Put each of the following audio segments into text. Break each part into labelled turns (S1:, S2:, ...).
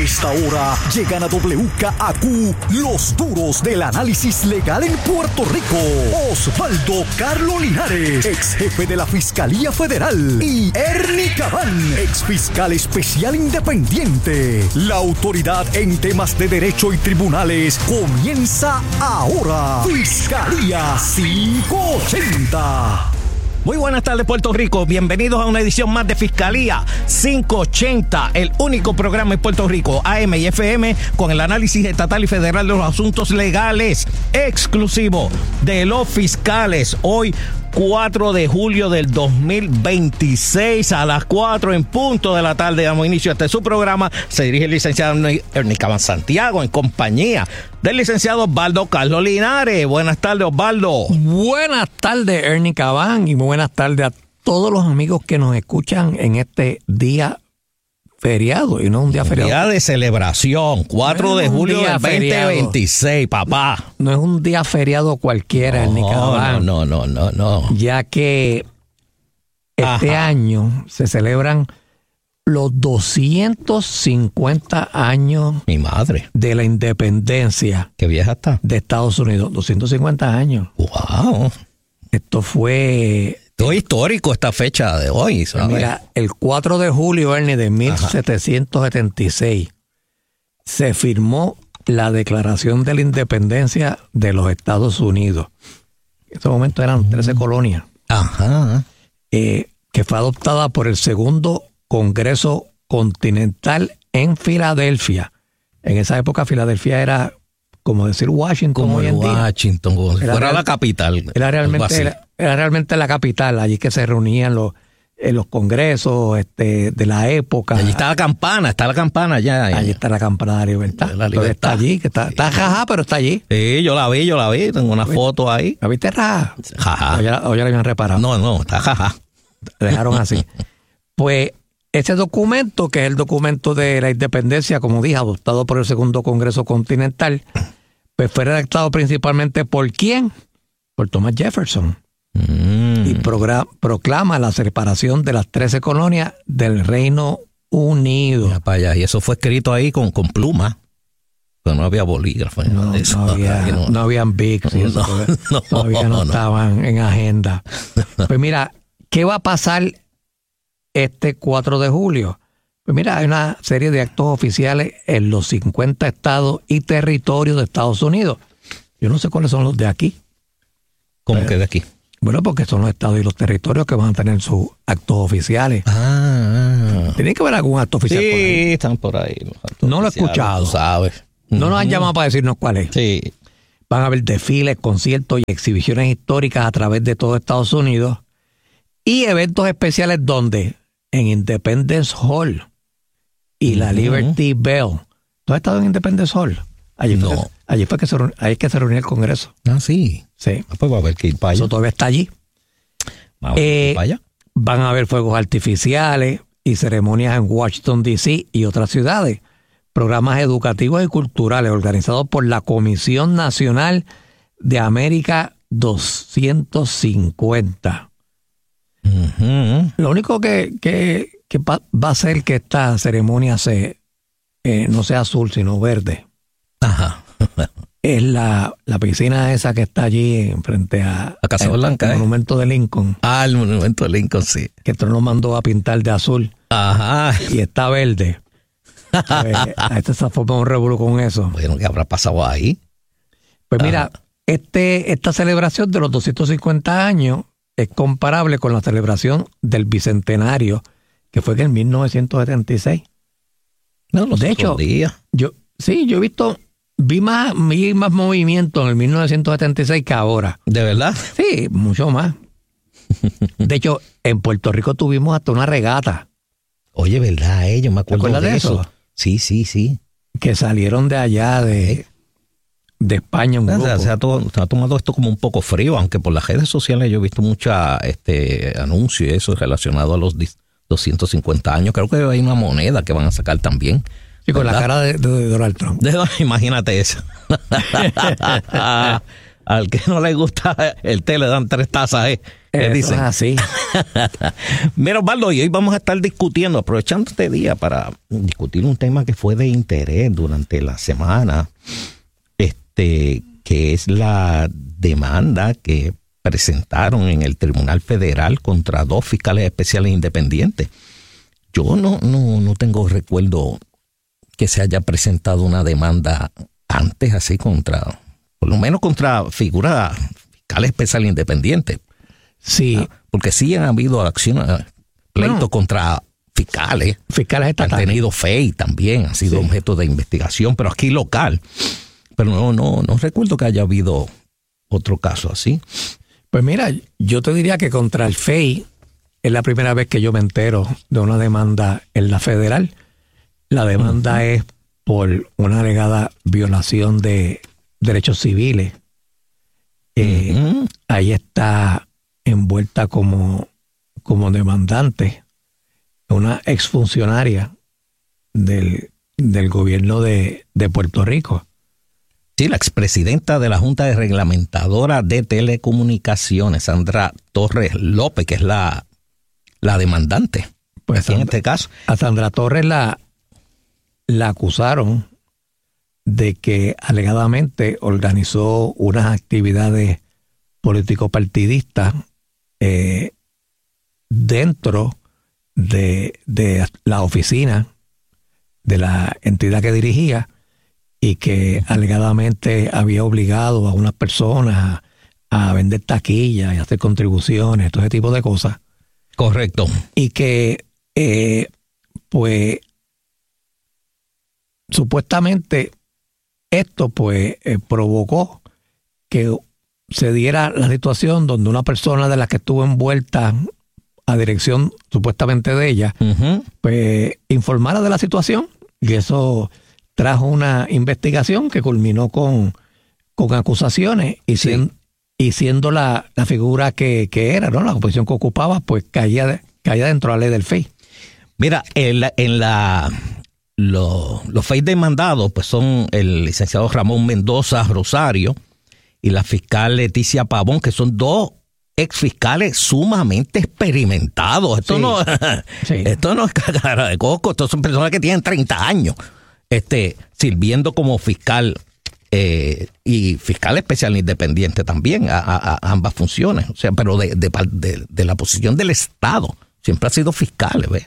S1: esta hora llegan a WKAQ los duros del análisis legal en Puerto Rico. Osvaldo Carlos Linares, ex jefe de la Fiscalía Federal, y Ernie Cabán, ex fiscal especial independiente. La autoridad en temas de derecho y tribunales comienza ahora. Fiscalía 580.
S2: Muy buenas tardes, Puerto Rico. Bienvenidos a una edición más de Fiscalía 580, el único programa en Puerto Rico, AM y FM, con el análisis estatal y federal de los asuntos legales, exclusivo de los fiscales. Hoy, 4 de julio del 2026, a las 4 en punto de la tarde, damos inicio a este su programa. Se dirige el licenciado Ernie Cabán Santiago, en compañía del licenciado Osvaldo Carlos Linares. Buenas tardes, Osvaldo.
S3: Buenas tardes, Ernie Cabán, y buenas tardes a todos los amigos que nos escuchan en este día feriado, y no un día feriado.
S2: Día de celebración, 4 de julio del 2026, papá.
S3: No es un día feriado cualquiera, Ernie Cabán.
S2: No.
S3: Ya que este año se celebran los 250 años
S2: Mi madre.
S3: de la independencia.
S2: Qué vieja está.
S3: De Estados Unidos. 250 años.
S2: Wow.
S3: Esto fue...
S2: Todo histórico esta fecha de hoy, ¿sabes?
S3: Mira, el 4 de julio, Ernie, de 1776, se firmó la Declaración de la Independencia de los Estados Unidos. En ese momento eran 13 colonias.
S2: Ajá.
S3: Que fue adoptada por el Segundo Congreso Continental en Filadelfia. En esa época, Filadelfia era, como decir, Washington.
S2: Como
S3: hoy en día.
S2: Washington, como si fuera la capital.
S3: Era realmente la capital, allí que se reunían los congresos de la época.
S2: Allí está la campana ya.
S3: Allí está la campana de la libertad. Está allí, que está jaja, pero está allí.
S2: Sí, yo la vi, tengo una foto ahí.
S3: ¿La viste jaja?
S2: Jaja.
S3: O ya la habían reparado.
S2: No, está jaja.
S3: La dejaron así. Pues ese documento, que es el documento de la independencia, como dije, adoptado por el Segundo Congreso Continental, pues fue redactado principalmente ¿por quién? Por Thomas Jefferson. Y proclama la separación de las 13 colonias del Reino Unido.
S2: Mira para allá. Y eso fue escrito ahí con pluma. Pero no había bolígrafo.
S3: No habían Bics. Todavía no estaban en agenda. Pues mira, ¿qué va a pasar este 4 de julio? Pues mira, hay una serie de actos oficiales en los 50 estados y territorios de Estados Unidos. Yo no sé cuáles son los de aquí.
S2: ¿Cómo que de aquí?
S3: Bueno, porque son los estados y los territorios que van a tener sus actos oficiales. Tiene que haber algún acto oficial por ahí.
S2: Sí, están por ahí.
S3: No lo he escuchado.
S2: Tú sabes.
S3: No nos han llamado para decirnos cuál es.
S2: Sí.
S3: Van a haber desfiles, conciertos y exhibiciones históricas a través de todo Estados Unidos. Y eventos especiales donde en Independence Hall y la Liberty Bell. ¿Tú has estado en Independence Hall? Allí fue que se reunió el Congreso.
S2: Ah, sí.
S3: Sí.
S2: Pues va a haber que ir para allá.
S3: Eso todavía está allí.
S2: Vamos a ir para allá.
S3: Van a haber fuegos artificiales y ceremonias en Washington, D.C. y otras ciudades. Programas educativos y culturales organizados por la Comisión Nacional de América 250. Lo único que va a hacer que esta ceremonia no sea azul, sino verde.
S2: Ajá.
S3: Es la piscina esa que está allí frente a
S2: Casa Blanca,
S3: el monumento de Lincoln.
S2: El monumento de Lincoln, sí.
S3: Que Trump nos mandó a pintar de azul.
S2: Ajá.
S3: Y está verde. A este se forma un revuelo con eso.
S2: Bueno, ¿qué habrá pasado ahí?
S3: Pues mira, esta celebración de los 250 años es comparable con la celebración del Bicentenario, que fue en 1976.
S2: No, los
S3: de hecho,
S2: días.
S3: yo vi más movimiento en el 1976 que ahora.
S2: ¿De verdad?
S3: Sí, mucho más. De hecho, en Puerto Rico tuvimos hasta una regata.
S2: Oye, ¿verdad? Yo me acuerdo
S3: de eso.
S2: Sí.
S3: Que salieron de allá de España un grupo.
S2: Se ha tomado esto como un poco frío, aunque por las redes sociales yo he visto mucha anuncios y eso relacionado a los 250 años. Creo que hay una moneda que van a sacar también.
S3: Sí, con la cara de Donald Trump.
S2: Imagínate eso. Al que no le gusta el té le dan 3 tazas, ¿Qué
S3: Eso
S2: dicen?
S3: es así.
S2: Mira, Osvaldo, y hoy vamos a estar discutiendo, aprovechando este día para discutir un tema que fue de interés durante la semana, que es la demanda que presentaron en el Tribunal Federal contra 2 fiscales especiales independientes. Yo no tengo recuerdo que se haya presentado una demanda antes así contra, por lo menos contra figuras fiscales especiales independientes.
S3: Sí.
S2: Porque sí han habido acciones, pleitos contra fiscales.
S3: Fiscales estatales.
S2: Han tenido FEI también, han sido objeto de investigación, pero aquí local. Pero no recuerdo que haya habido otro caso así.
S3: Pues mira, yo te diría que contra el FEI es la primera vez que yo me entero de una demanda en la federal. La demanda es por una alegada violación de derechos civiles. Ahí está envuelta como demandante una exfuncionaria del gobierno de Puerto Rico.
S2: Sí, la expresidenta de la Junta de Reglamentadora de Telecomunicaciones, Sandra Torres López, que es la demandante.
S3: Pues
S2: en este caso.
S3: A Sandra Torres la acusaron de que alegadamente organizó unas actividades político-partidistas dentro de la oficina de la entidad que dirigía, y que alegadamente había obligado a unas personas a vender taquillas y hacer contribuciones, todo ese tipo de cosas.
S2: Correcto.
S3: Y que, pues, supuestamente esto, pues, provocó que se diera la situación donde una persona de la que estuvo envuelta a dirección supuestamente de ella, pues, informara de la situación, y eso trajo una investigación que culminó con acusaciones, y siendo la figura que era, ¿no? La posición que ocupaba, pues caía dentro de la ley del FEI.
S2: Mira, los FEI demandados pues son el licenciado Ramón Mendoza Rosario y la fiscal Leticia Pavón, que son 2 exfiscales sumamente experimentados. Esto no es cara de coco, estos son personas que tienen 30 años. Sirviendo como fiscal y fiscal especial independiente también a ambas funciones, o sea, pero de la posición del Estado, siempre ha sido fiscal, ¿ves?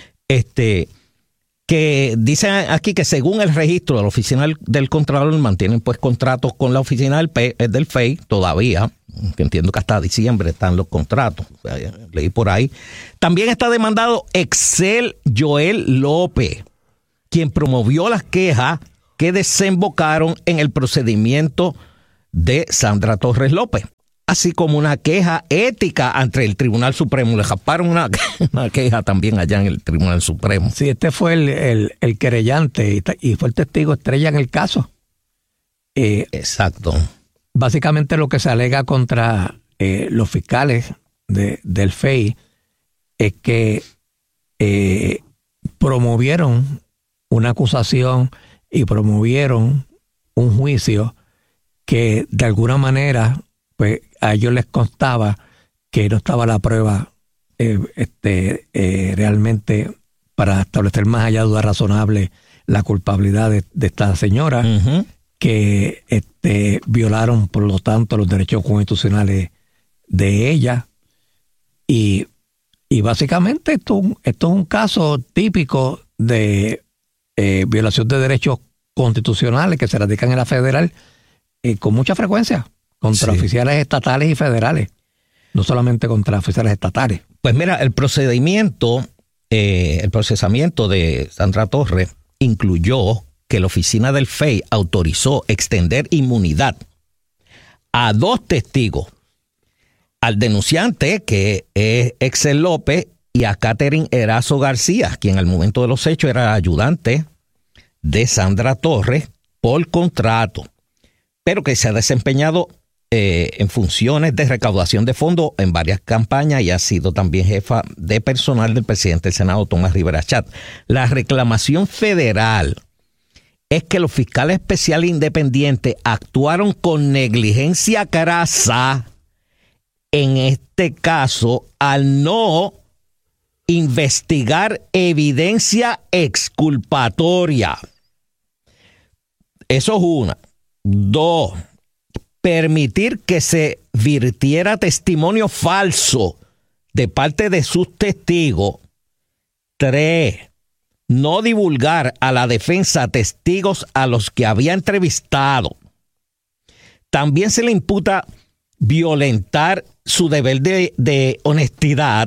S2: Que dicen aquí que según el registro de la oficina del Contralor mantienen pues contratos con la oficina del FEI todavía, que entiendo que hasta diciembre están los contratos, o sea, leí por ahí. También está demandado Excel Joel López, quien promovió las quejas que desembocaron en el procedimiento de Sandra Torres López, así como una queja ética ante el Tribunal Supremo. Le japaron una queja también allá en el Tribunal Supremo.
S3: Sí, este fue el querellante y fue el testigo estrella en el caso.
S2: Exacto.
S3: Básicamente lo que se alega contra los fiscales del FEI es que promovieron una acusación y promovieron un juicio que de alguna manera pues a ellos les constaba que no estaba la prueba realmente para establecer más allá de duda razonable la culpabilidad de esta señora, que violaron por lo tanto los derechos constitucionales de ella, y básicamente esto es un caso típico de violación de derechos constitucionales que se radican en la federal con mucha frecuencia contra oficiales estatales y federales, no solamente contra oficiales estatales.
S2: Pues mira, el procesamiento de Sandra Torres incluyó que la oficina del FEI autorizó extender inmunidad a 2 testigos, al denunciante, que es Excel López, y a Catherine Erazo García, quien al momento de los hechos era ayudante de Sandra Torres por contrato, pero que se ha desempeñado en funciones de recaudación de fondos en varias campañas y ha sido también jefa de personal del presidente del Senado, Tomás Rivera Chatz. La reclamación federal es que los fiscales especiales independientes actuaron con negligencia crasa en este caso al no investigar evidencia exculpatoria. Eso es una. 2, permitir que se virtiera testimonio falso de parte de sus testigos. 3, no divulgar a la defensa testigos a los que había entrevistado. También se le imputa violentar su deber de honestidad,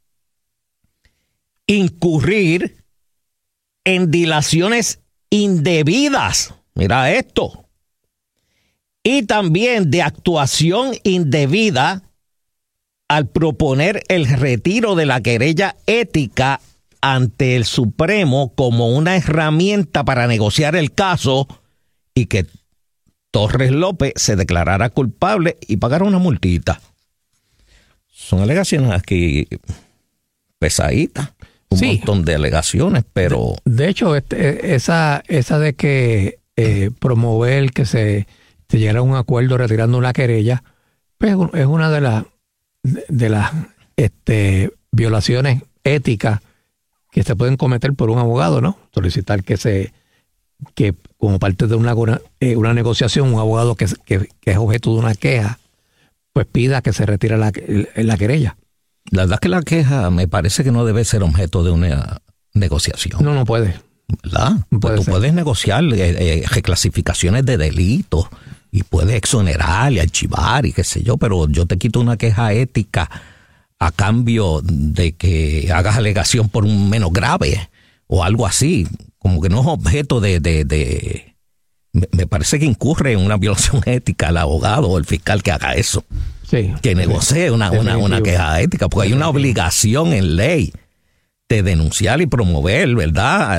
S2: incurrir en dilaciones indebidas. Mira esto. Y también de actuación indebida al proponer el retiro de la querella ética ante el Supremo como una herramienta para negociar el caso y que Torres López se declarara culpable y pagara una multita. Son alegaciones aquí pesaditas. Un montón de alegaciones, pero... De hecho, esa de que promover que se llegara a un acuerdo retirando una querella, pues es una de las violaciones éticas que se pueden cometer por un abogado, ¿no? Solicitar que como parte de una negociación, un abogado que es objeto de una queja, pues pida que se retire la querella. La verdad es que la queja me parece que no debe ser objeto de una negociación. No puede. ¿Verdad? Pues tú puedes negociar reclasificaciones de delitos y puedes exonerar y archivar y qué sé yo, pero yo te quito una queja ética a cambio de que hagas alegación por un menos grave o algo así. Como que no es objeto me parece que incurre en una violación ética el abogado o el fiscal que haga eso. Sí, que negocie una queja ética, porque hay una obligación en ley de denunciar y promover, ¿verdad?,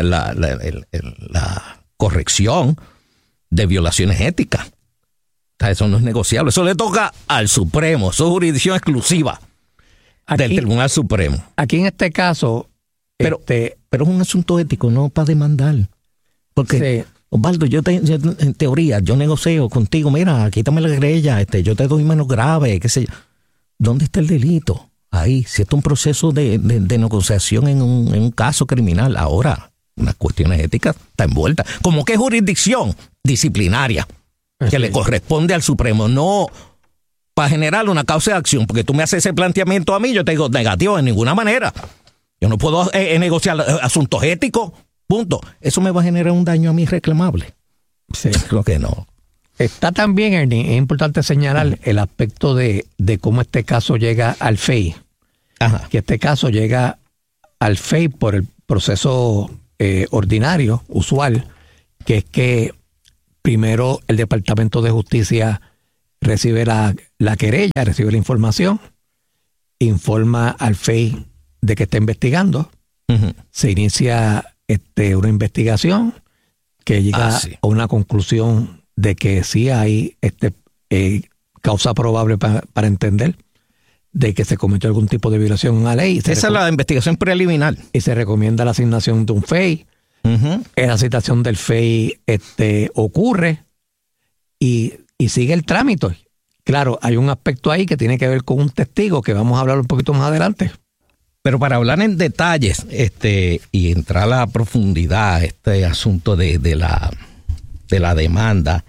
S2: la corrección de violaciones éticas. O sea, eso no es negociable. Eso le toca al Supremo. Eso es jurisdicción exclusiva del Tribunal Supremo. Aquí en este caso... Pero es un asunto ético, no para demandar. Porque... Sí. Osvaldo, yo en teoría, yo negocio contigo, mira, quítame la querella, yo te doy menos grave, qué sé yo. ¿Dónde está el delito? Ahí, si esto es un proceso de negociación en un caso criminal, ahora, unas cuestiones éticas está envuelta. Como que es jurisdicción disciplinaria que le corresponde al Supremo, no para generar una causa de acción, porque tú me haces ese planteamiento a mí, yo te digo negativo, en ninguna manera. Yo no puedo negociar asuntos éticos. Punto. Eso me va a generar un daño a mí reclamable. Sí. Creo que no. Está también, Ernie, es importante señalar el aspecto de cómo este caso llega al FEI. Ajá. Que este caso llega al FEI por el proceso ordinario, usual, que es que primero el Departamento de Justicia recibe la querella, recibe la información, informa al FEI de que está investigando, se inicia una investigación que llega a una conclusión de que sí hay causa probable para entender de que se cometió algún tipo de violación a la ley. Esa es la investigación preliminar. Y se recomienda la asignación de un FEI. Esa citación del FEI ocurre y sigue el trámite. Claro, hay un aspecto ahí que tiene que ver con un testigo que vamos a hablar un poquito más adelante. Pero para hablar en detalles y entrar a la profundidad asunto de la demanda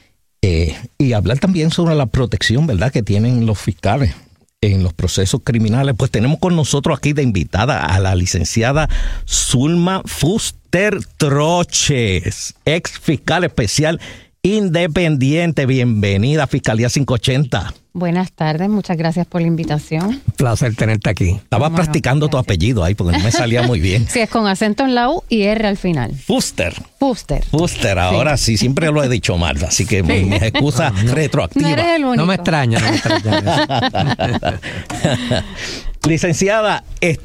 S2: y hablar también sobre la protección, ¿verdad?, que tienen los fiscales en los procesos criminales, pues tenemos con nosotros aquí de invitada a la licenciada Zulma Fuster Troches, ex fiscal especial independiente. Bienvenida a Fiscalía 580.
S4: Buenas tardes, muchas gracias por la invitación.
S3: Un placer tenerte aquí. Estaba practicando tu apellido ahí porque no me salía muy bien.
S4: Sí, es con acento en la U y R al final.
S2: Fuster, ahora sí, siempre lo he dicho mal, así que mis excusas retroactivas.
S4: No eres el único.
S3: No me extraña.
S2: Licenciada,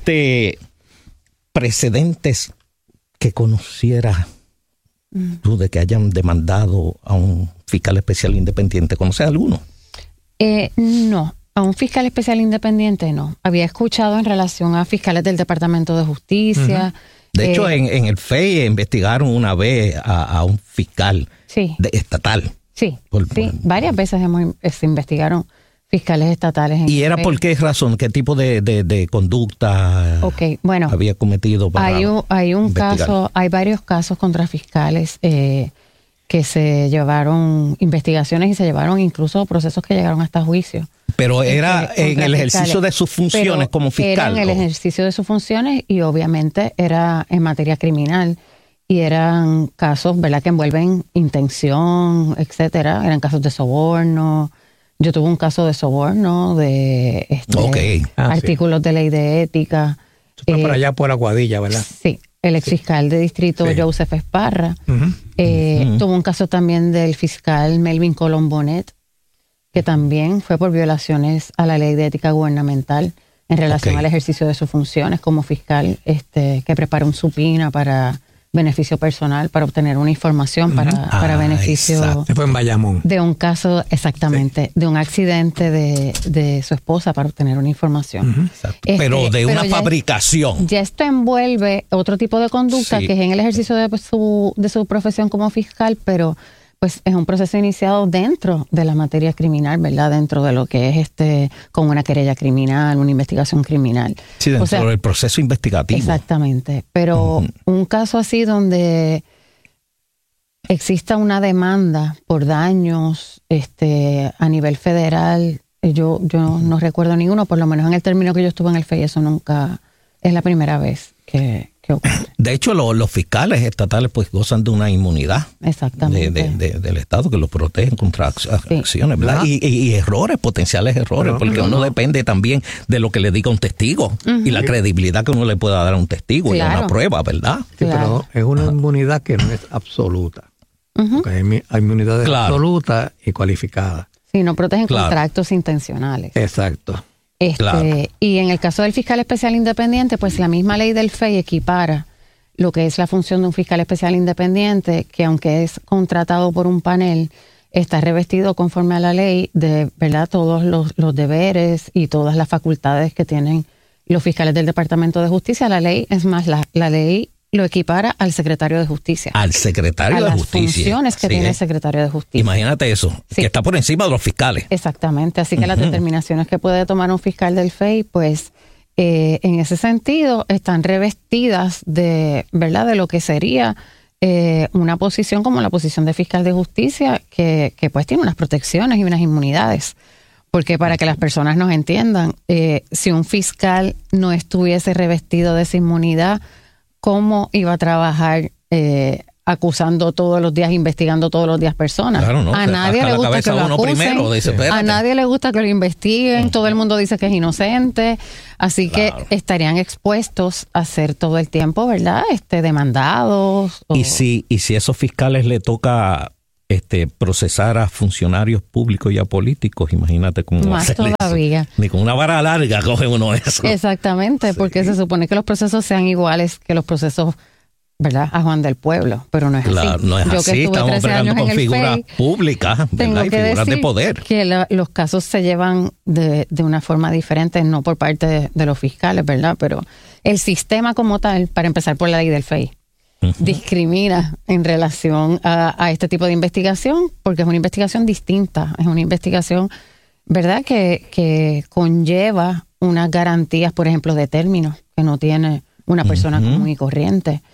S2: precedentes que conociera tú de que hayan demandado a un fiscal especial independiente, ¿conoces alguno?
S4: No, a un fiscal especial independiente no. Había escuchado en relación a fiscales del Departamento de Justicia.
S2: De hecho, en el FEI investigaron una vez a un fiscal estatal.
S4: Sí, varias veces se investigaron fiscales estatales.
S2: ¿Y era por qué razón? ¿Qué tipo de conducta había cometido?
S4: Hay un caso, hay varios casos contra fiscales que se llevaron investigaciones y se llevaron incluso procesos que llegaron hasta juicio.
S2: Pero era en el ejercicio de sus funciones como fiscal.
S4: Era en el ejercicio de sus funciones y obviamente era en materia criminal. Y eran casos, ¿verdad?, que envuelven intención, etcétera. Eran casos de soborno. Yo tuve un caso de soborno, de artículos de ley de ética.
S3: Fue por allá por Aguadilla, ¿verdad?
S4: Sí, el exfiscal de distrito Joseph Esparra. Tuvo un caso también del fiscal Melvin Colombonet, que también fue por violaciones a la ley de ética gubernamental en relación al ejercicio de sus funciones como fiscal, que preparó un supina para beneficio personal, para obtener una información para beneficio.
S3: Fue en Bayamón.
S4: De un caso, de un accidente de su esposa para obtener una información.
S2: Pero de una fabricación.
S4: Ya esto envuelve otro tipo de conducta que es en el ejercicio de su profesión como fiscal, pero pues es un proceso iniciado dentro de la materia criminal, ¿verdad? Dentro de lo que es con una querella criminal, una investigación criminal.
S2: Sí, dentro del proceso investigativo.
S4: Exactamente. Pero un caso así donde exista una demanda por daños a nivel federal, yo no recuerdo ninguno, por lo menos en el término que yo estuve en el FEI, eso nunca es la primera vez que ocurre.
S2: De hecho, los fiscales estatales pues gozan de una inmunidad.
S4: Exactamente.
S2: Del Estado que los protegen contra acciones, ¿verdad? Y errores, potenciales errores, porque uno depende también de lo que le diga un testigo y la credibilidad que uno le pueda dar a un testigo y a una prueba, ¿verdad?
S3: Sí, pero es una inmunidad que no es absoluta. Porque hay inmunidades absolutas y cualificadas.
S4: Sí, no protegen contra actos intencionales.
S3: Exacto.
S4: Y en el caso del fiscal especial independiente, pues la misma ley del FEI equipara lo que es la función de un fiscal especial independiente, que aunque es contratado por un panel, está revestido conforme a la ley de, ¿verdad?, todos los deberes y todas las facultades que tienen los fiscales del Departamento de Justicia. La ley, es más, la ley lo equipara al secretario de Justicia.
S2: Al secretario de Justicia.
S4: A las funciones que tiene el secretario de Justicia.
S2: Imagínate eso, que está por encima de los fiscales.
S4: Exactamente, así que las determinaciones que puede tomar un fiscal del FEI, pues en ese sentido están revestidas de, ¿verdad?, de lo que sería una posición como la posición de fiscal de justicia, que pues tiene unas protecciones y unas inmunidades. Porque para que las personas nos entiendan, si un fiscal no estuviese revestido de esa inmunidad, ¿cómo iba a trabajar acusando todos los días, investigando todos los días personas?
S2: Claro, no,
S4: a nadie le gusta que lo acusen, a nadie le gusta que lo investiguen, todo el mundo dice que es inocente, así que estarían expuestos a ser todo el tiempo, ¿verdad?, demandados.
S2: Y si esos fiscales le toca procesar a funcionarios públicos y a políticos, imagínate cómo
S4: más todavía.
S2: Ni con una vara larga coge uno eso.
S4: Exactamente, porque se supone que los procesos sean iguales que los procesos, ¿verdad?, a Juan del Pueblo, pero no es así.
S2: No es
S4: yo
S2: así,
S4: que estuve
S2: estamos
S4: 13
S2: bregando
S4: años
S2: con
S4: en el
S2: figuras
S4: FEI,
S2: públicas, ¿verdad?,
S4: tengo
S2: y
S4: que
S2: figuras
S4: decir
S2: de poder.
S4: Que los casos se llevan de una forma diferente, no por parte de los fiscales, ¿verdad?, pero el sistema como tal, para empezar por la ley del FEI, discrimina en relación a este tipo de investigación, porque es una investigación distinta, es una investigación, ¿verdad?, que conlleva unas garantías, por ejemplo, de términos que no tiene una persona común y corriente,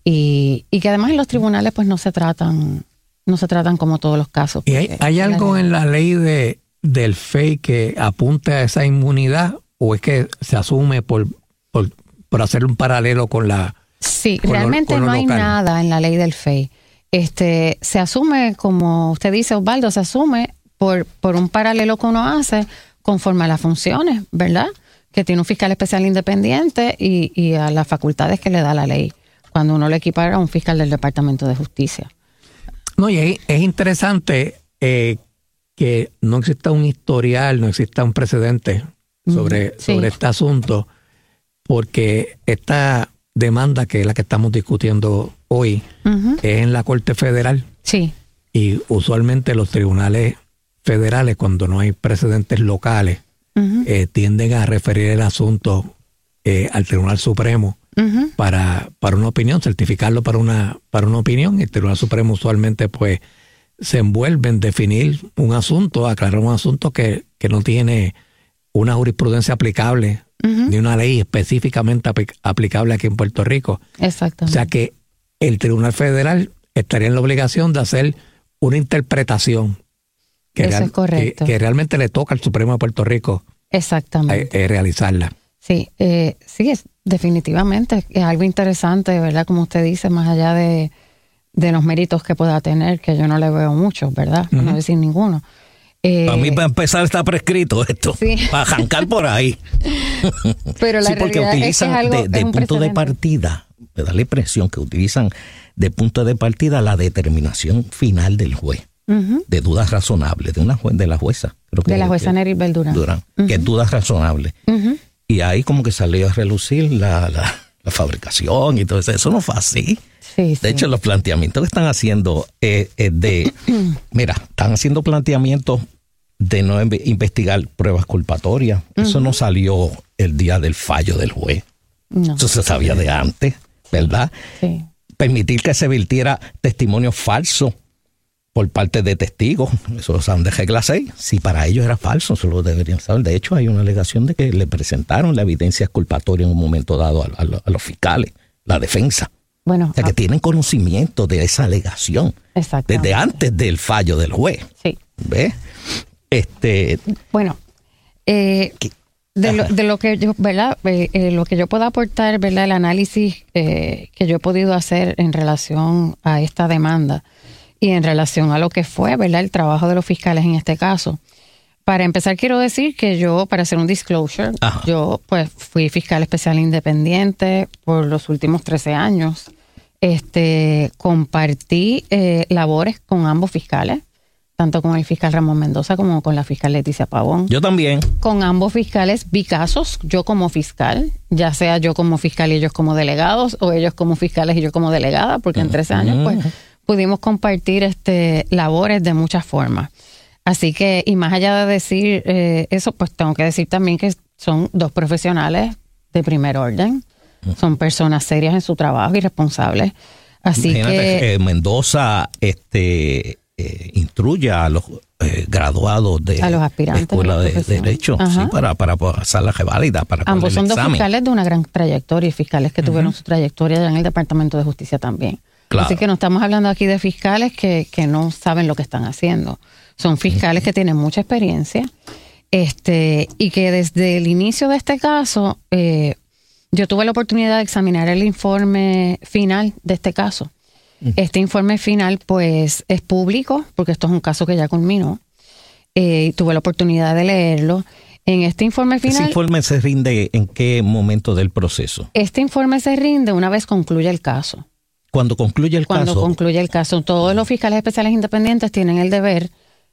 S4: y que además en los tribunales pues no se tratan como todos los casos.
S3: ¿Y hay algo en la ley del FEI que apunte a esa inmunidad, o es que se asume por hacer un paralelo con la...
S4: Sí, realmente no hay nada en la ley del FEI. Se asume, como usted dice, Osvaldo, se asume por un paralelo que uno hace conforme a las funciones, ¿verdad?, que tiene un fiscal especial independiente y a las facultades que le da la ley, cuando uno le equipara a un fiscal del Departamento de Justicia.
S3: No, y es interesante que no exista un historial, no exista un precedente sobre este asunto, porque esta demanda, que es la que estamos discutiendo hoy, es en la Corte Federal.
S4: Sí.
S3: Y usualmente los tribunales federales, cuando no hay precedentes locales, tienden a referir el asunto al Tribunal Supremo para una opinión, certificarlo para una opinión. El Tribunal Supremo usualmente pues se envuelve en definir un asunto, aclarar un asunto que que no tiene una jurisprudencia aplicable, ni una ley específicamente aplicable aquí en Puerto Rico.
S4: Exactamente.
S3: O sea que el Tribunal Federal estaría en la obligación de hacer una interpretación
S4: Eso es correcto.
S3: que realmente le toca al Supremo de Puerto Rico realizarla.
S4: Sí, sí, definitivamente es algo interesante, ¿verdad? Como usted dice, más allá de los méritos que pueda tener, que yo no le veo muchos, ¿verdad? No decir ninguno.
S2: Para mí, para empezar, está prescrito esto.
S4: Sí.
S2: Para arrancar por ahí.
S4: Pero la
S2: sí, porque
S4: realidad
S2: utilizan
S4: es que es algo,
S2: de punto de partida, me da la impresión que utilizan de punto de partida la determinación final del juez, de dudas razonables, de la jueza. Creo que
S4: de la jueza Neribel Durán.
S2: Que es dudas razonables. Y ahí como que salió a relucir la fabricación y todo eso. Eso no fue así.
S4: Sí,
S2: de hecho, los planteamientos que están haciendo mira, están haciendo planteamientos de no investigar pruebas culpatorias. Eso no salió el día del fallo del juez.
S4: No.
S2: Eso se sabía de antes, ¿verdad?
S4: Sí.
S2: Permitir que se vertiera testimonio falso por parte de testigos, eso lo saben de regla 6. Si para ellos era falso, eso lo deberían saber. De hecho, hay una alegación de que le presentaron la evidencia culpatoria en un momento dado a los fiscales, la defensa.
S4: Bueno,
S2: o sea, que tienen conocimiento de esa alegación desde antes del fallo del juez.
S4: Sí.
S2: ¿Ves?
S4: Bueno, de lo que yo, ¿verdad? Lo que yo puedo aportar, ¿verdad? El análisis que yo he podido hacer en relación a esta demanda y en relación a lo que fue, ¿verdad? El trabajo de los fiscales en este caso. Para empezar, quiero decir que yo, para hacer un disclosure, yo pues fui fiscal especial independiente por los últimos 13 años. Compartí labores con ambos fiscales, tanto con el fiscal Ramón Mendoza como con la fiscal Leticia Pavón.
S2: Yo también.
S4: Con ambos fiscales vi casos, yo como fiscal, ya sea yo como fiscal y ellos como delegados, o ellos como fiscales y yo como delegada, porque en 13 años pues pudimos compartir labores de muchas formas. Así que, y más allá de decir eso, pues tengo que decir también que son dos profesionales de primer orden. Son personas serias en su trabajo y responsables. Así
S2: imagínate que Mendoza instruye a los graduados de
S4: a los aspirantes
S2: escuela de Derecho, sí, para pasar la reválida, para
S4: ambos son
S2: el examen.
S4: Dos fiscales de una gran trayectoria y fiscales que tuvieron su trayectoria ya en el Departamento de Justicia también.
S2: Claro.
S4: Así que no estamos hablando aquí de fiscales que no saben lo que están haciendo. Son fiscales que tienen mucha experiencia y que desde el inicio de este caso yo tuve la oportunidad de examinar el informe final de este caso. Este informe final pues es público porque esto es un caso que ya culminó. Tuve la oportunidad de leerlo. En este informe final...
S2: ¿Ese informe se rinde en qué momento del proceso?
S4: Este informe se rinde una vez concluye el caso.
S2: Cuando concluye el caso.
S4: Cuando concluye el caso. Todos los fiscales especiales independientes tienen el deber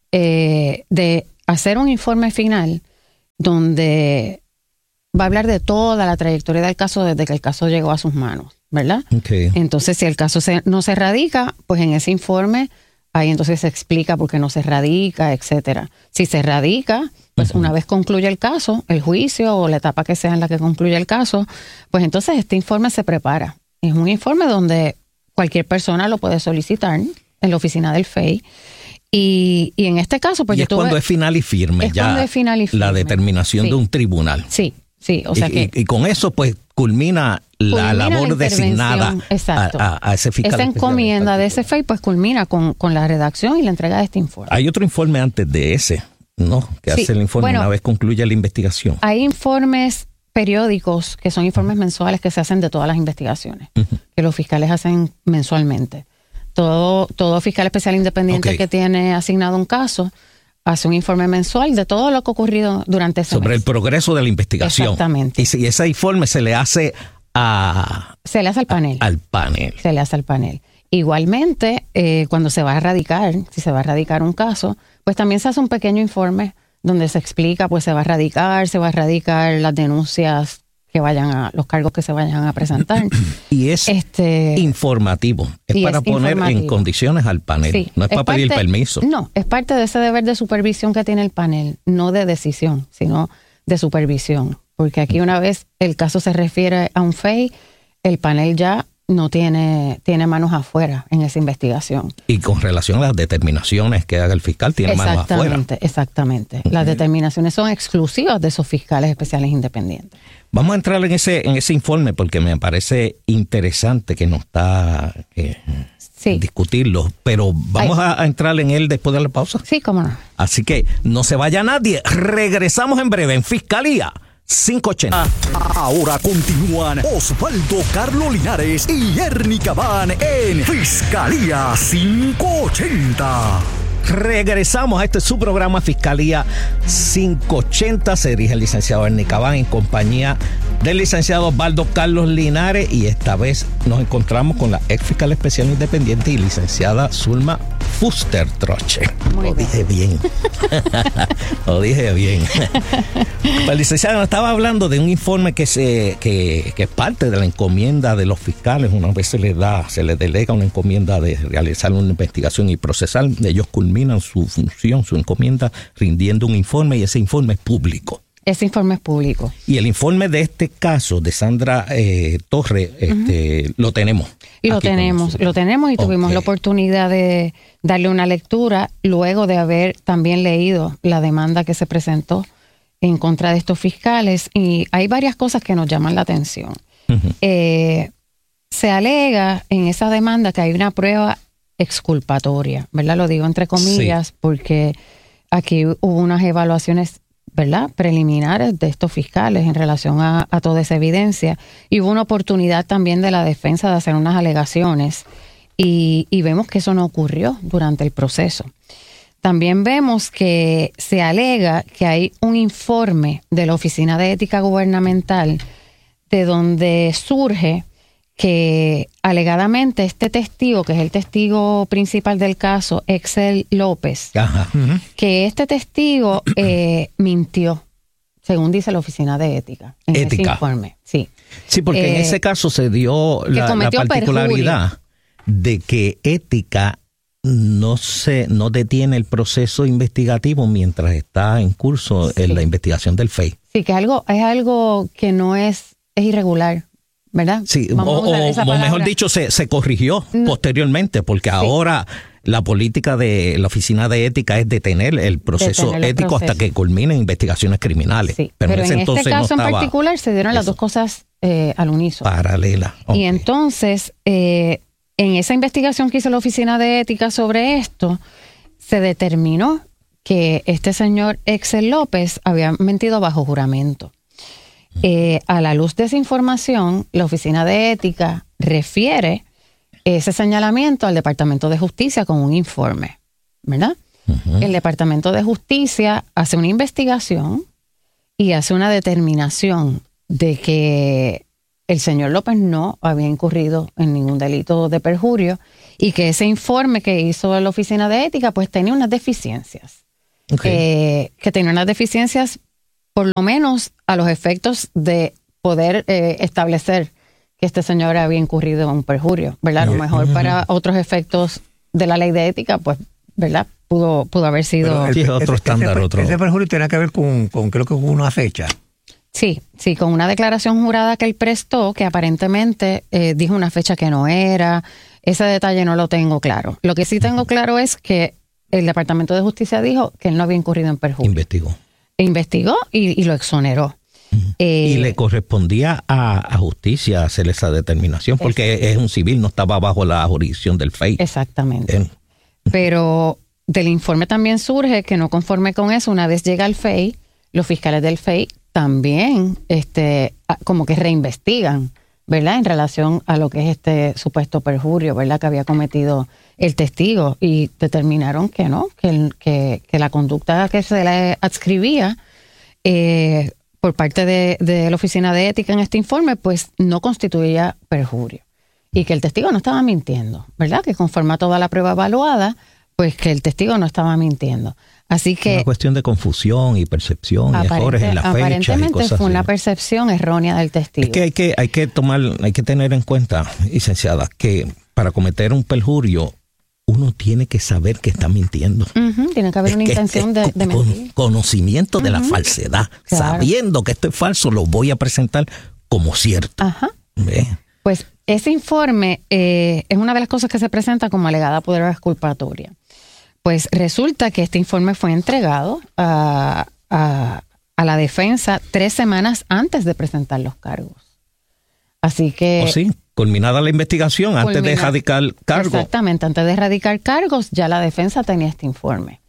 S4: de hacer un informe final donde va a hablar de toda la trayectoria del caso desde que el caso llegó a sus manos, ¿verdad?
S2: Okay.
S4: Entonces, si el caso no se radica, pues en ese informe ahí entonces se explica por qué no se radica, etcétera. Si se radica, pues una vez concluye el caso, el juicio o la etapa que sea en la que concluye el caso, pues entonces este informe se prepara. Es un informe donde cualquier persona lo puede solicitar en la oficina del FEI. Y en este caso, pues
S2: y es cuando es final y firme,
S4: es
S2: ya
S4: cuando es final y firme.
S2: La determinación de un tribunal.
S4: Sí, sí, o sea
S2: y con eso pues culmina la labor designada a ese fiscal.
S4: Esa encomienda de ese FEI pues culmina con la redacción y la entrega de este informe.
S2: Hay otro informe antes de ese, ¿no? Que hace el informe una vez concluye la investigación.
S4: Hay informes periódicos que son informes mensuales que se hacen de todas las investigaciones, que los fiscales hacen mensualmente. Todo fiscal especial independiente que tiene asignado un caso hace un informe mensual de todo lo que ha ocurrido durante ese
S2: sobre
S4: mes.
S2: El progreso de la investigación.
S4: Exactamente.
S2: Y si ese informe se le hace
S4: al panel.
S2: Al panel.
S4: Se le hace al panel. Igualmente, cuando se va a radicar, si se va a radicar un caso, pues también se hace un pequeño informe donde se explica, pues se va a radicar las denuncias que vayan los cargos que se vayan a presentar.
S2: Y es informativo. Es para poner en condiciones al panel.
S4: Sí,
S2: no es para pedir permiso.
S4: No, es parte de ese deber de supervisión que tiene el panel, no de decisión, sino de supervisión. Porque aquí una vez el caso se refiere a un FEI, el panel ya tiene manos afuera en esa investigación.
S2: Y con relación a las determinaciones que haga el fiscal, tiene manos afuera.
S4: Exactamente. Las determinaciones son exclusivas de esos fiscales especiales independientes.
S2: Vamos a entrar en ese informe porque me parece interesante que nos está discutirlo, pero vamos a entrar en él después de la pausa.
S4: Sí, cómo no.
S2: Así que no se vaya nadie. Regresamos en breve en Fiscalía 580.
S1: Ahora continúan Osvaldo Carlos Linares y Ernie Cabán en Fiscalía 580.
S2: Regresamos a su programa Fiscalía 580. Se dirige el licenciado Ernie Cabán en compañía del licenciado Osvaldo Carlos Linares, y esta vez nos encontramos con la ex fiscal especial independiente y licenciada Zulma Fuster Troche. Lo dije bien. Lo dije bien. El licenciado nos estaba hablando de un informe que es parte de la encomienda de los fiscales. Una vez se les delega una encomienda de realizar una investigación y procesar. Ellos culminan su función, su encomienda, rindiendo un informe, y ese informe es público.
S4: Ese informe es público.
S2: Y el informe de este caso de Sandra Torres, lo tenemos.
S4: Y lo tenemos y tuvimos la oportunidad de darle una lectura luego de haber también leído la demanda que se presentó en contra de estos fiscales, y hay varias cosas que nos llaman la atención. Se alega en esa demanda que hay una prueba exculpatoria, ¿verdad? Lo digo entre comillas, porque aquí hubo unas evaluaciones, ¿verdad?, preliminares de estos fiscales en relación a toda esa evidencia, y hubo una oportunidad también de la defensa de hacer unas alegaciones, y vemos que eso no ocurrió durante el proceso. También vemos que se alega que hay un informe de la Oficina de Ética Gubernamental de donde surge que alegadamente este testigo, que es el testigo principal del caso, Excel López, que este testigo mintió, según dice la Oficina de Ética en ese informe. Sí,
S2: porque en ese caso se dio la particularidad de que Ética no detiene el proceso investigativo mientras está en curso en la investigación del FEI. Sí,
S4: que es algo que no es irregular, ¿verdad?
S2: Sí, o mejor dicho, se corrigió posteriormente, porque ahora la política de la Oficina de Ética es detener el proceso ético hasta que culminen investigaciones criminales. Sí,
S4: pero en este caso en particular se dieron las dos cosas al unísono.
S2: Paralela.
S4: Y entonces, en esa investigación que hizo la Oficina de Ética sobre esto, se determinó que este señor Excel López había mentido bajo juramento. A la luz de esa información, la Oficina de Ética refiere ese señalamiento al Departamento de Justicia con un informe, ¿verdad? El Departamento de Justicia hace una investigación y hace una determinación de que el señor López no había incurrido en ningún delito de perjurio, y que ese informe que hizo la Oficina de Ética pues tenía unas deficiencias. Que tenía unas deficiencias por lo menos a los efectos de poder establecer que este señor había incurrido en un perjurio, ¿verdad? A lo mejor para otros efectos de la ley de ética, pues, ¿verdad? Pudo haber sido
S2: otro estándar.
S3: Ese perjurio tiene que ver con creo que con una fecha.
S4: Sí, con una declaración jurada que él prestó, que aparentemente dijo una fecha que no era. Ese detalle no lo tengo claro. Lo que sí tengo claro es que el Departamento de Justicia dijo que él no había incurrido en perjurio. Investigó y lo exoneró.
S2: Y le correspondía a justicia hacer esa determinación, porque es un civil, no estaba bajo la jurisdicción del FEI.
S4: Exactamente. Pero del informe también surge que no conforme con eso, una vez llega al FEI, los fiscales del FEI también como que reinvestigan, ¿verdad?, en relación a lo que es este supuesto perjurio, ¿verdad?, que había cometido el testigo, y determinaron que no, que la conducta que se le adscribía por parte de la Oficina de Ética en este informe, pues no constituía perjurio, y que el testigo no estaba mintiendo, ¿verdad?, que conforme a toda la prueba evaluada, pues que el testigo no estaba mintiendo. Así que
S2: una cuestión de confusión y percepción y errores en la fecha.
S4: Aparentemente fue una percepción errónea del testigo.
S2: Es que hay que tener en cuenta, licenciada, que para cometer un perjurio uno tiene que saber que está mintiendo.
S4: Tiene que haber una intención de mentir.
S2: Conocimiento de la falsedad. Claro. Sabiendo que esto es falso, lo voy a presentar como cierto.
S4: Pues ese informe es una de las cosas que se presenta como alegada prueba exculpatoria. Pues resulta que este informe fue entregado a la defensa 3 semanas antes de presentar los cargos. Así que...
S2: sí, culminada la investigación, antes de erradicar cargos.
S4: Exactamente, antes de erradicar cargos, ya la defensa tenía este informe.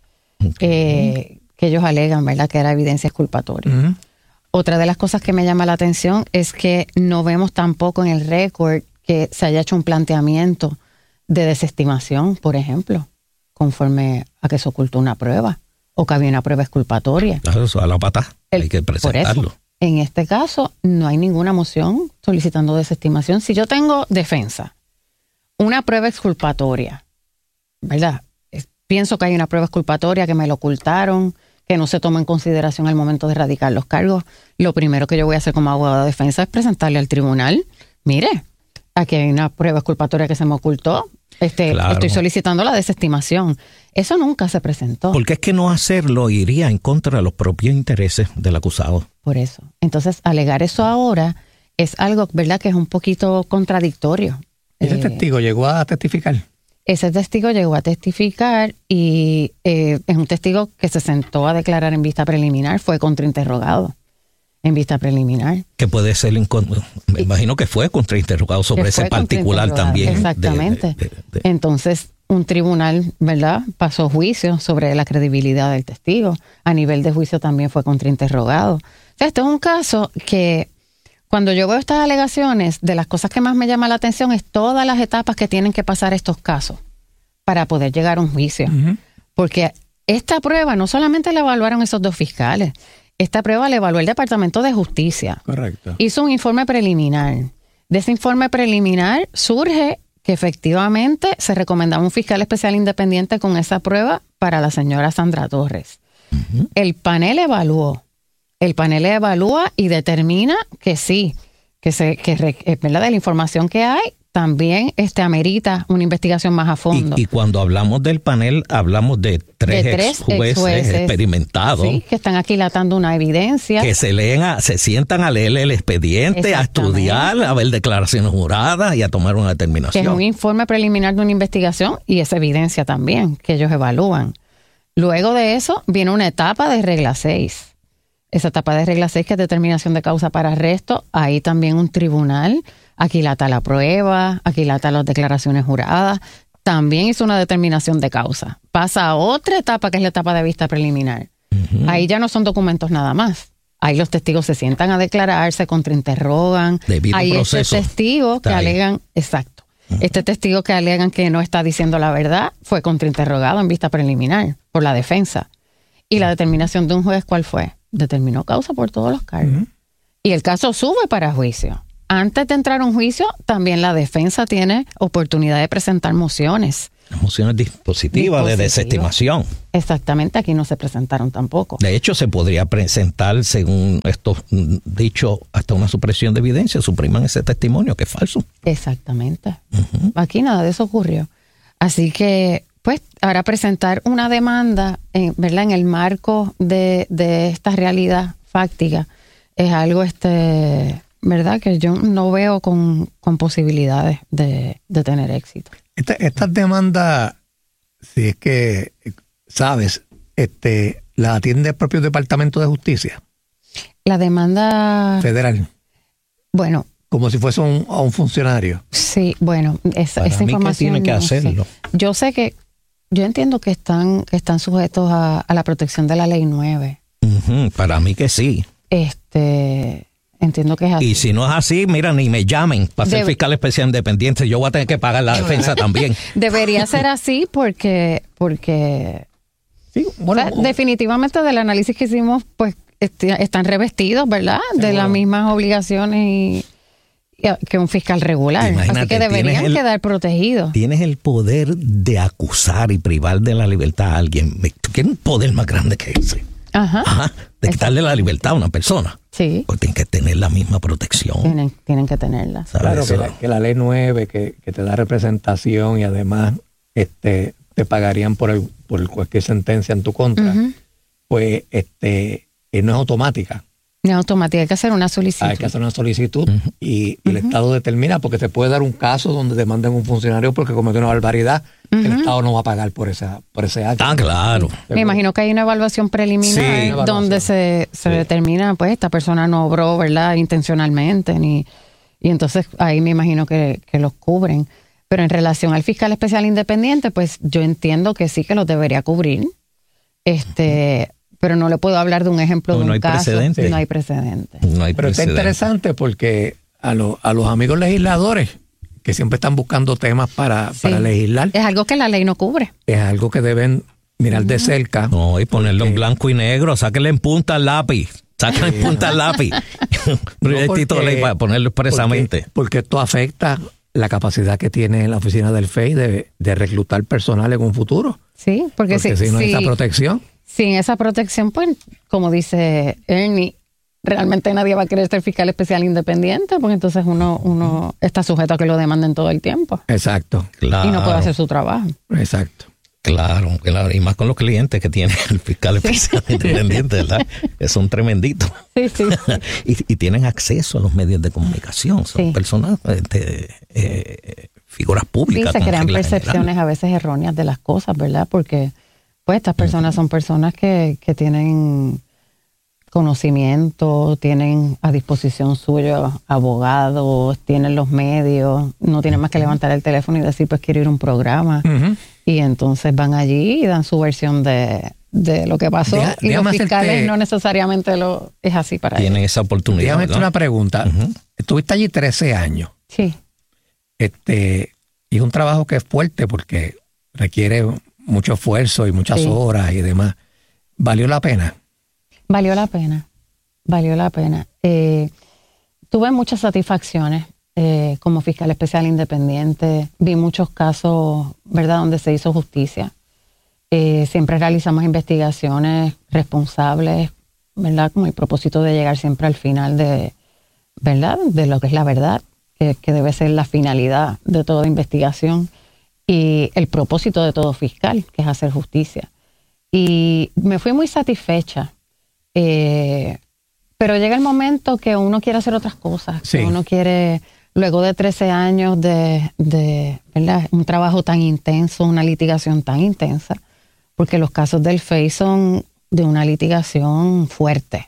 S4: Que ellos alegan, ¿verdad?, que era evidencia exculpatoria. Uh-huh. Otra de las cosas que me llama la atención es que no vemos tampoco en el récord que se haya hecho un planteamiento de desestimación, por ejemplo, conforme a que se ocultó una prueba o que había una prueba exculpatoria.
S2: Claro, eso a la pata, hay que presentarlo.
S4: Por eso, en este caso, no hay ninguna moción solicitando desestimación. Si yo tengo defensa, una prueba exculpatoria, ¿verdad? Pienso que hay una prueba exculpatoria, que me lo ocultaron, que no se toma en consideración al momento de erradicar los cargos. Lo primero que yo voy a hacer como abogado de defensa es presentarle al tribunal, mire, aquí hay una prueba exculpatoria que se me ocultó, claro. Estoy solicitando la desestimación. Eso nunca se presentó.
S2: Porque es que no hacerlo iría en contra de los propios intereses del acusado.
S4: Por eso. Entonces, alegar eso ahora es algo, ¿verdad?, que es un poquito contradictorio.
S3: ¿Ese testigo llegó a testificar?
S4: Ese testigo llegó a testificar y es un testigo que se sentó a declarar en vista preliminar, fue contrainterrogado en vista preliminar. Que puede ser,
S2: me imagino que fue contrainterrogado sobre ese particular también.
S4: Exactamente. Entonces, un tribunal, ¿verdad?, pasó juicio sobre la credibilidad del testigo. A nivel de juicio también fue contrainterrogado. O sea, esto es un caso que, cuando yo veo estas alegaciones, de las cosas que más me llama la atención es todas las etapas que tienen que pasar estos casos para poder llegar a un juicio. Uh-huh. Porque esta prueba no solamente la evaluaron esos 2 fiscales, esta prueba la evaluó el Departamento de Justicia.
S3: Correcto.
S4: Hizo un informe preliminar. De ese informe preliminar surge que efectivamente se recomendaba un fiscal especial independiente con esa prueba para la señora Sandra Torres. Uh-huh. El panel evalúa y determina que sí, ¿verdad?, de la información que hay, también amerita una investigación más a fondo.
S2: Y cuando hablamos del panel, hablamos de tres jueces experimentados.
S4: Sí, que están aquilatando una evidencia.
S2: Que se sientan a leer el expediente, a estudiar, a ver declaraciones juradas y a tomar una determinación.
S4: Que es un informe preliminar de una investigación y es evidencia también que ellos evalúan. Luego de eso viene una etapa de regla 6. Esa etapa de regla 6, que es determinación de causa para arresto, ahí también un tribunal aquilata la prueba, aquilata las declaraciones juradas, también hizo una determinación de causa. Pasa a otra etapa, que es la etapa de vista preliminar. Uh-huh. Ahí ya no son documentos nada más. Ahí los testigos se sientan a declarar, se contrainterrogan. Hay este testigo que alegan, exacto, este testigo que alegan que no está diciendo la verdad fue contrainterrogado en vista preliminar por la defensa. Y la determinación de un juez, ¿cuál fue? Determinó causa por todos los cargos. Uh-huh. Y el caso sube para juicio. Antes de entrar a un juicio, también la defensa tiene oportunidad de presentar mociones.
S2: Mociones dispositivas de desestimación.
S4: Exactamente, aquí no se presentaron tampoco.
S2: De hecho, se podría presentar, según esto dicho, hasta una supresión de evidencia, supriman ese testimonio, que es falso.
S4: Exactamente. Uh-huh. Aquí nada de eso ocurrió. Así que, pues, ahora presentar una demanda, ¿verdad?, en el marco de esta realidad fáctica, es algo, ¿verdad?, que yo no veo con posibilidades de tener éxito.
S3: Estas demandas, si es que sabes, ¿la atiende el propio Departamento de Justicia?
S4: La demanda
S3: federal.
S4: Bueno.
S3: Como si fuese a un funcionario.
S4: Sí, bueno, esa información.
S2: ¿Qué tiene que hacerlo?
S4: Yo sé que, yo entiendo que están sujetos a la protección de la Ley 9.
S2: Uh-huh, para mí que sí.
S4: Entiendo que es así.
S2: Y si no es así, mira, ni me llamen para ser fiscal especial independiente. Yo voy a tener que pagar la defensa también.
S4: Debería ser así porque sí, bueno, definitivamente del análisis que hicimos, pues están revestidos, ¿verdad?, de las mismas obligaciones que un fiscal regular.
S2: Imagínate,
S4: así que deberían quedar protegidos.
S2: Tienes el poder de acusar y privar de la libertad a alguien. ¿Qué poder más grande que ese?
S4: Ajá.
S2: De quitarle la libertad a una persona.
S4: Sí.
S2: Pues tienen que tener la misma protección.
S4: Tienen que tenerla.
S3: Claro, que la Ley 9, que te da representación y además te pagarían por cualquier sentencia en tu contra, uh-huh, pues no es automática.
S4: En automática hay que hacer una solicitud.
S3: Hay que hacer una solicitud y el Estado determina, porque se puede dar un caso donde demanden un funcionario porque cometió una barbaridad, el Estado no va a pagar por ese acto.
S2: Ah, claro.
S4: Me imagino que hay una evaluación preliminar donde se determina, pues esta persona no obró, ¿verdad?, intencionalmente, y entonces ahí me imagino que los cubren. Pero en relación al fiscal especial independiente, pues yo entiendo que sí que los debería cubrir. Pero no le puedo hablar de un ejemplo de un caso.
S2: Precedente.
S4: No hay precedente.
S3: Pero está interesante porque a los amigos legisladores que siempre están buscando temas para legislar,
S4: es algo que la ley no cubre.
S3: es algo que deben mirar de cerca.
S2: No, y ponerlo en blanco y negro, sáquenle en punta al lápiz. Sáquenle en punta al lápiz. Un proyectito de ley para ponerlo expresamente.
S3: Porque esto afecta la capacidad que tiene la oficina del FEI de reclutar personal en un futuro.
S4: Sí, porque
S3: si no hay esa protección.
S4: Sin esa protección, pues, como dice Ernie, realmente nadie va a querer ser fiscal especial independiente, porque entonces uno está sujeto a que lo demanden todo el tiempo.
S3: Exacto.
S2: Claro.
S4: Y no puede hacer su trabajo.
S3: Exacto.
S2: Claro. Y más con los clientes que tiene el fiscal especial independiente, ¿verdad? Que son tremenditos.
S4: Sí.
S2: y tienen acceso a los medios de comunicación. Son personas, figuras públicas.
S4: Sí, se crean percepciones a veces erróneas de las cosas, ¿verdad? Porque pues estas personas son personas que tienen conocimiento, tienen a disposición suyo abogados, tienen los medios, no tienen más que levantar el teléfono y decir, pues quiero ir a un programa. Y entonces van allí y dan su versión de lo que pasó. Y los fiscales no necesariamente es así para ellos.
S2: Tienen esa oportunidad.
S3: Déjame hacer una pregunta. Estuviste allí 13 años.
S4: Sí.
S3: Y es un trabajo que es fuerte porque requiere mucho esfuerzo y muchas horas y demás. ¿Valió la pena?
S4: Valió la pena. Tuve muchas satisfacciones como fiscal especial independiente. Vi muchos casos, ¿verdad?, donde se hizo justicia. Siempre realizamos investigaciones responsables, ¿verdad?, con el propósito de llegar siempre al final ¿verdad?, de lo que es la verdad, que debe ser la finalidad de toda investigación y el propósito de todo fiscal, que es hacer justicia. Y me fui muy satisfecha. Pero llega el momento que uno quiere hacer otras cosas.
S3: Sí.
S4: Que uno quiere, luego de 13 años de ¿verdad?, un trabajo tan intenso, una litigación tan intensa, porque los casos del FEI son de una litigación fuerte.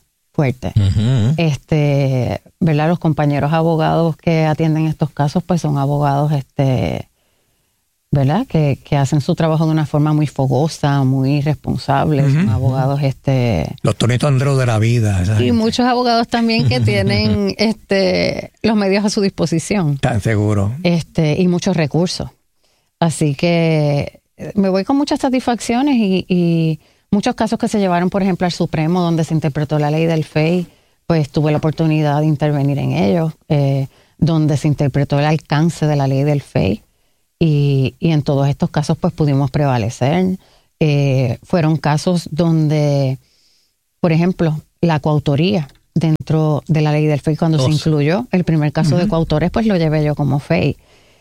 S4: ¿Verdad? Los compañeros abogados que atienden estos casos, pues son abogados, ¿verdad?, que hacen su trabajo de una forma muy fogosa, muy responsable. Son abogados,
S3: los Tonito Andreu de la vida. ¿sabes?
S4: Y muchos abogados también que tienen los medios a su disposición.
S3: Tan seguro.
S4: Y muchos recursos. Así que me voy con muchas satisfacciones y muchos casos que se llevaron, por ejemplo, al Supremo, donde se interpretó la ley del FEI, pues tuve la oportunidad de intervenir en ellos, donde se interpretó el alcance de la ley del FEI. Y en todos estos casos pues pudimos prevalecer. Fueron casos donde, por ejemplo, la coautoría dentro de la ley del FEI, cuando se incluyó el primer caso de coautores, pues lo llevé yo como FEI.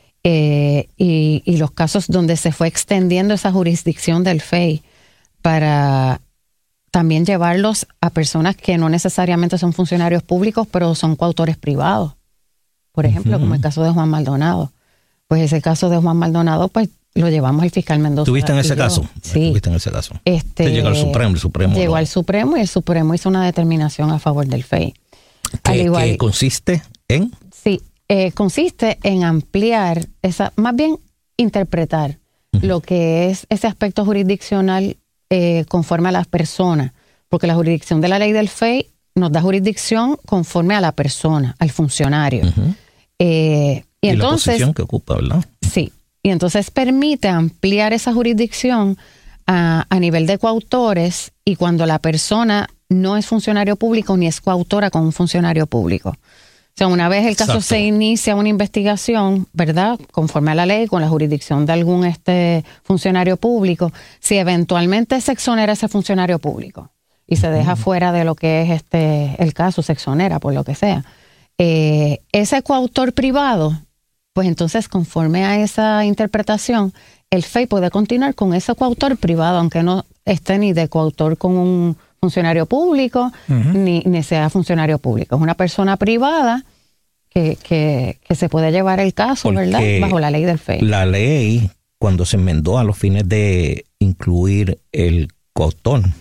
S4: Y los casos donde se fue extendiendo esa jurisdicción del FEI para también llevarlos a personas que no necesariamente son funcionarios públicos, pero son coautores privados. Por ejemplo, como el caso de Juan Maldonado. Pues ese caso de Juan Maldonado, pues lo llevamos al fiscal Mendoza.
S2: ¿Tuviste en ese caso?
S4: Sí.
S2: ¿Tuviste en ese caso? Llegó al Supremo, el Supremo.
S4: Llegó al Supremo y el Supremo hizo una determinación a favor del FEI.
S2: ¿Qué consiste en?
S4: Sí, consiste en ampliar, más bien interpretar lo que es ese aspecto jurisdiccional conforme a las personas. Porque la jurisdicción de la ley del FEI nos da jurisdicción conforme a la persona, al funcionario. Y entonces,
S2: la posición que ocupa, ¿verdad?
S4: Sí. Y entonces permite ampliar esa jurisdicción a nivel de coautores y cuando la persona no es funcionario público ni es coautora con un funcionario público. O sea, una vez el caso se inicia una investigación, ¿verdad?, conforme a la ley, con la jurisdicción de algún funcionario público, si eventualmente se exonera ese funcionario público y se deja fuera de lo que es el caso, se exonera por lo que sea, ese coautor privado, pues entonces conforme a esa interpretación, el FEI puede continuar con ese coautor privado, aunque no esté ni de coautor con un funcionario público, ni sea funcionario público. Es una persona privada que se puede llevar el caso,
S2: Porque
S4: ¿verdad? Bajo la ley del FEI.
S2: La ley, cuando se enmendó a los fines de incluir el coautor,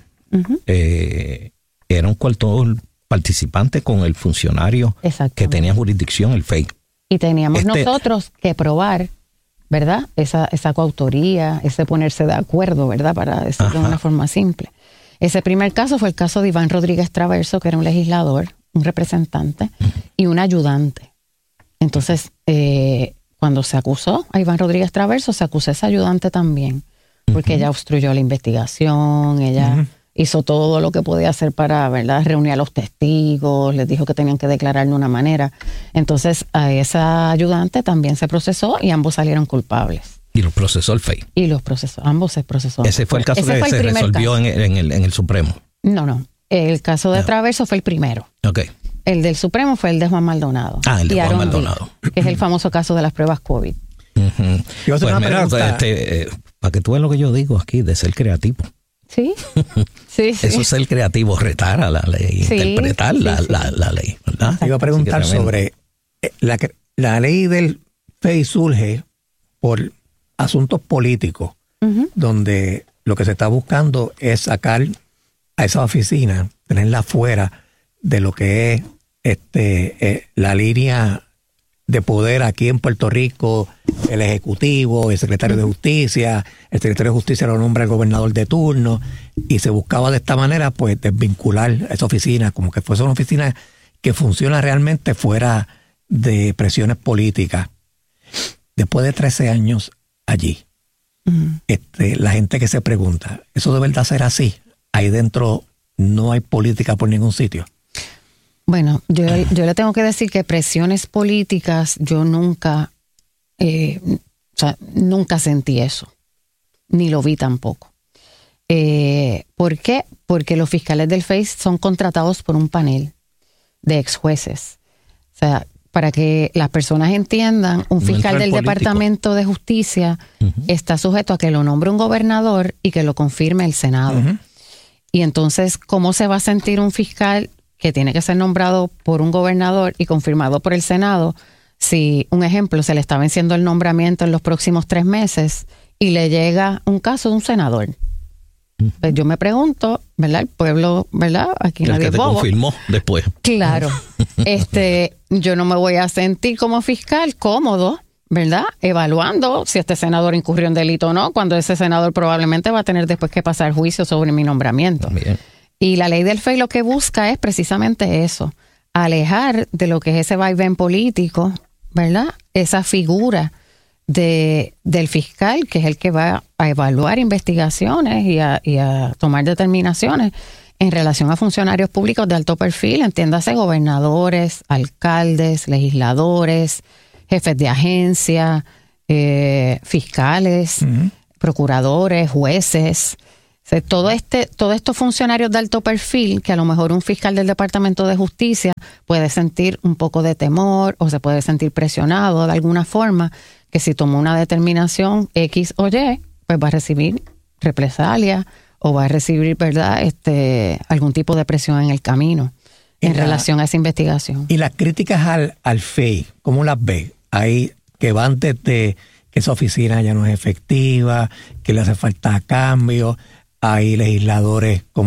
S2: era un coautor participante con el funcionario que tenía jurisdicción, el FEI.
S4: Y teníamos nosotros que probar, ¿verdad? Esa coautoría, ese ponerse de acuerdo, ¿verdad? Para decirlo de una forma simple. Ese primer caso fue el caso de Iván Rodríguez Traverso, que era un legislador, un representante y un ayudante. Entonces, cuando se acusó a Iván Rodríguez Traverso, se acusó a ese ayudante también, porque ella obstruyó la investigación, ella hizo todo lo que podía hacer para, ¿verdad?, reunir a los testigos, les dijo que tenían que declarar de una manera. Entonces, a esa ayudante también se procesó y ambos salieron culpables.
S2: Y los procesó el FEI.
S4: Y los procesó, ambos se procesó.
S2: Ese fue el caso que se resolvió en el Supremo.
S4: No. El caso de Traverso fue el primero.
S2: Ok.
S4: El del Supremo fue el de Juan Maldonado.
S2: El de Juan Maldonado.
S4: Que es el famoso caso de las pruebas COVID.
S2: Pues mira, para que tú veas lo que yo digo aquí, de ser creativo.
S4: Sí.
S2: Eso es ser creativo, retar a la ley, interpretar la ley, ¿verdad?
S3: Iba a preguntar sobre la ley del FEI surge por asuntos políticos, donde lo que se está buscando es sacar a esa oficina, tenerla fuera de lo que es la línea de poder aquí en Puerto Rico, el Ejecutivo, el Secretario de Justicia. El Secretario de Justicia lo nombra el gobernador de turno, y se buscaba de esta manera pues desvincular esa oficina, como que fuese una oficina que funciona realmente fuera de presiones políticas. Después de 13 años allí, la gente que se pregunta, ¿eso de verdad será así? Ahí dentro no hay política por ningún sitio.
S4: Bueno, yo le tengo que decir que presiones políticas yo nunca, nunca sentí eso, ni lo vi tampoco. ¿Por qué? Porque los fiscales del FEI son contratados por un panel de ex jueces. O sea, para que las personas entiendan, un fiscal del Departamento de Justicia está sujeto a que lo nombre un gobernador y que lo confirme el Senado. Y entonces, ¿cómo se va a sentir un fiscal que tiene que ser nombrado por un gobernador y confirmado por el Senado, si, un ejemplo, se le está venciendo el nombramiento en los próximos 3 meses y le llega un caso de un senador? Pues yo me pregunto, ¿verdad? El pueblo, ¿verdad? Aquí nadie es bobo.
S2: El que te confirmó después.
S4: Claro. Yo no me voy a sentir como fiscal cómodo, ¿verdad?, evaluando si este senador incurrió en delito o no, cuando ese senador probablemente va a tener después que pasar juicio sobre mi nombramiento. Bien. Y la ley del FEI lo que busca es precisamente eso, alejar de lo que es ese vaivén político, ¿verdad?, esa figura del fiscal, que es el que va a evaluar investigaciones y a tomar determinaciones en relación a funcionarios públicos de alto perfil, entiéndase gobernadores, alcaldes, legisladores, jefes de agencia, fiscales, procuradores, jueces. O sea, todos estos funcionarios de alto perfil, que a lo mejor un fiscal del Departamento de Justicia puede sentir un poco de temor o se puede sentir presionado de alguna forma, que si tomó una determinación X o Y, pues va a recibir represalia o va a recibir, ¿verdad?, algún tipo de presión en el camino en relación a esa investigación.
S3: Y las críticas al FEI, ¿cómo las ve? Hay que van desde que esa oficina ya no es efectiva, que le hace falta cambio. Hay legisladores como